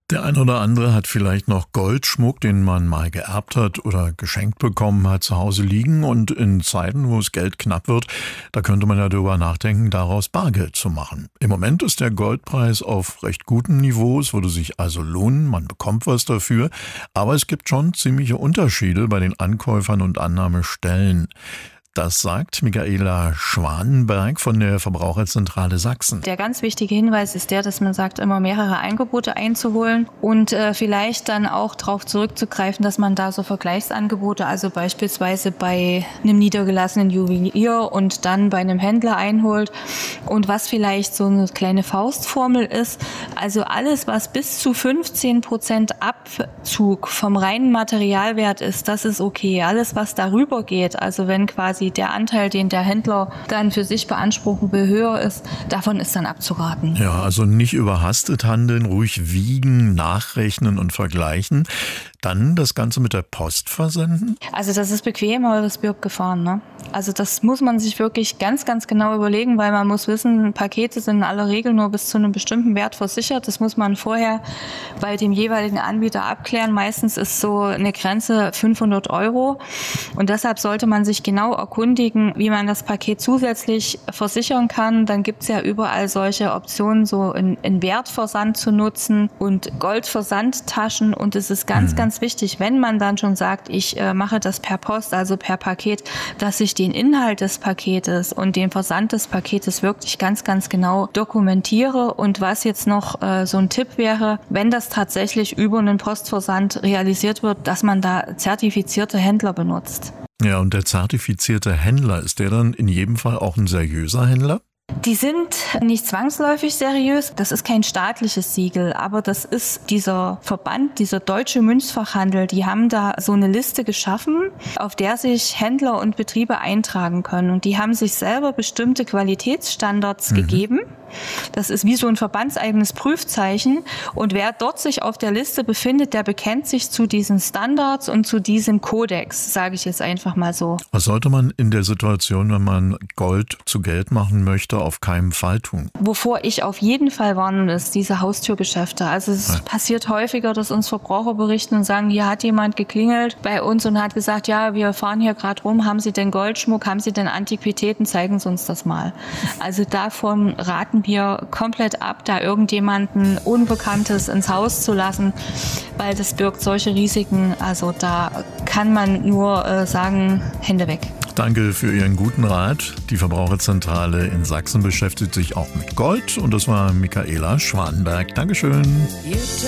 Der ein oder andere hat vielleicht noch Goldschmuck, den man mal geerbt hat oder geschenkt bekommen hat, zu Hause liegen. Und in Zeiten, wo es Geld knapp wird, da könnte man ja darüber nachdenken, daraus Bargeld zu machen. Im Moment ist der Goldpreis auf recht gutem Niveau. Es würde sich also lohnen, man bekommt was dafür. Aber es gibt schon ziemliche Unterschiede bei den Ankäufern und Annahmestellen. Das sagt Michaela Schwanenberg von der Verbraucherzentrale Sachsen. Der ganz wichtige Hinweis ist der, dass man sagt, immer mehrere Angebote einzuholen und vielleicht dann auch darauf zurückzugreifen, dass man da so Vergleichsangebote, also beispielsweise bei einem niedergelassenen Juwelier und dann bei einem Händler einholt. Und was vielleicht so eine kleine Faustformel ist, also alles, was bis zu 15% Abzug vom reinen Materialwert ist, das ist okay. Alles, was darüber geht, also wenn quasi der Anteil, den der Händler dann für sich beanspruchen will, höher ist, davon ist dann abzuraten. Ja, also nicht überhastet handeln, ruhig wiegen, nachrechnen und vergleichen. Dann das Ganze mit der Post versenden? Also das ist bequem, aber das birgt Gefahren, ne? Also das muss man sich wirklich ganz, ganz genau überlegen, weil man muss wissen, Pakete sind in aller Regel nur bis zu einem bestimmten Wert versichert. Das muss man vorher bei dem jeweiligen Anbieter abklären. Meistens ist so eine Grenze 500 € und deshalb sollte man sich genau erkundigen, wie man das Paket zusätzlich versichern kann. Dann gibt's ja überall solche Optionen, so in Wertversand zu nutzen und Goldversandtaschen, und es ist ganz, ganz wichtig, wenn man dann schon sagt, ich mache das per Post, also per Paket, dass ich den Inhalt des Paketes und den Versand des Paketes wirklich ganz, ganz genau dokumentiere. Und was jetzt noch so ein Tipp wäre, wenn das tatsächlich über einen Postversand realisiert wird, dass man da zertifizierte Händler benutzt. Ja, und der zertifizierte Händler, ist der dann in jedem Fall auch ein seriöser Händler? Die sind nicht zwangsläufig seriös. Das ist kein staatliches Siegel, aber das ist dieser Verband, dieser Deutsche Münzfachhandel. Die haben da so eine Liste geschaffen, auf der sich Händler und Betriebe eintragen können. Und die haben sich selber bestimmte Qualitätsstandards gegeben. Das ist wie so ein verbandseigenes Prüfzeichen. Und wer dort sich auf der Liste befindet, der bekennt sich zu diesen Standards und zu diesem Kodex, sage ich jetzt einfach mal so. Was sollte man in der Situation, wenn man Gold zu Geld machen möchte, auf keinen Fall tun? Wovor ich auf jeden Fall warne, ist diese Haustürgeschäfte. Also es passiert häufiger, dass uns Verbraucher berichten und sagen, hier hat jemand geklingelt bei uns und hat gesagt, ja, wir fahren hier gerade rum, haben Sie denn Goldschmuck, haben Sie denn Antiquitäten, zeigen Sie uns das mal. Also davon raten wir komplett ab, da irgendjemanden Unbekanntes ins Haus zu lassen, weil das birgt solche Risiken. Also da kann man nur sagen, Hände weg. Danke für Ihren guten Rat. Die Verbraucherzentrale in Sachsen beschäftigt sich auch mit Gold und das war Michaela Schwanenberg. Dankeschön.